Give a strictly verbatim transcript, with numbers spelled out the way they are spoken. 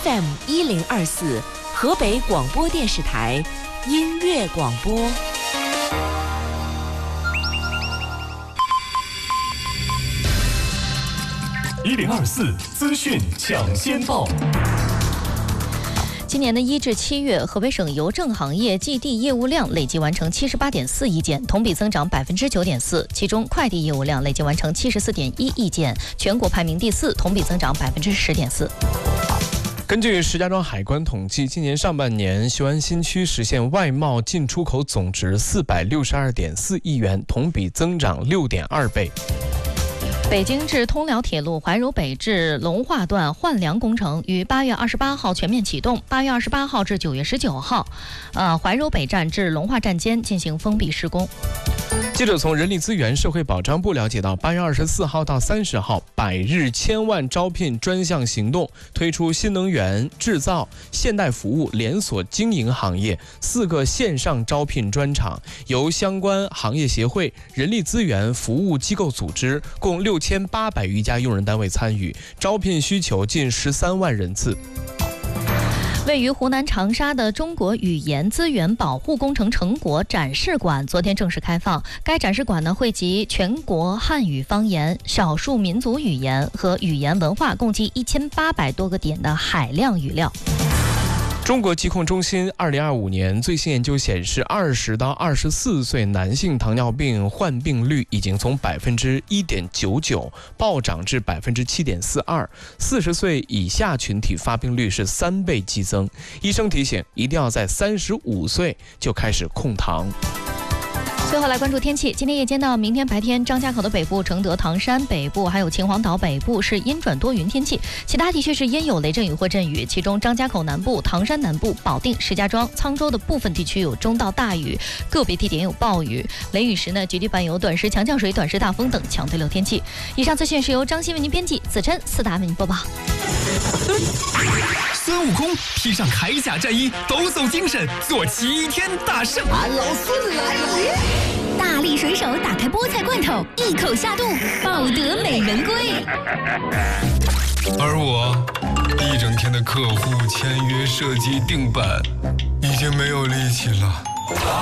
F M 一零二四，河北广播电视台音乐广播。 一零二四资讯抢先报。 今年的一至七月，河北省邮政行业寄递业务量累计完成七十八点四亿件，同比增长百分之九点四。其中，快递业务量累计完成七十四点一亿件，全国排名第四，同比增长百分之十点四。 根据石家庄海关统计，今年上半年雄安新区实现外贸进出口总值四百六十二点四亿元，同比增长六点二倍。 北京至通辽铁路怀柔北至龙化段换梁工程于八月二十八号全面启动，八月二十八号至九月十九号，呃，怀柔北站至龙化站间进行封闭施工。 记者从人力资源社会保障部了解到，八月二十四号到三十号，百日千万招聘专项行动推出新能源、制造、现代服务连锁经营行业四个线上招聘专场，由相关行业协会、人力资源服务机构组织，共六千八百余家用人单位参与，招聘需求近十三万人次。 位于湖南长沙的中国语言资源保护工程成果展示馆昨天正式开放。该展示馆呢，汇集全国汉语方言、少数民族语言和语言文化共计一千八百多个点的海量语料。 中国疾控中心二零二五年最新研究显示，二十到二十四岁男性糖尿病患病率已经从百分之一点九九暴涨至百分之七点四二，四十岁以下群体发病率是三倍激增。医生提醒，一定要在三十五岁就开始控糖。 最后来关注天气，今天夜间到明天白天，张家口的北部、承德、唐山北部还有秦皇岛北部是阴转多云天气，其他地区是阴有雷阵雨或阵雨，其中张家口南部、唐山南部、保定、石家庄、沧州的部分地区有中到大雨，个别地点有暴雨。雷雨时呢，局地伴有短时强降水、短时大风等强对流天气。以上资讯是由张鑫为您编辑，子琛、四达为您播报。 孙悟空披上铠甲战衣，抖擞精神，做齐天大圣。 俺老孙来了！ 大力水手打开菠菜罐头，一口下肚，抱得美人归。 而我一整天的客户签约、设计、定版，已经没有力气了。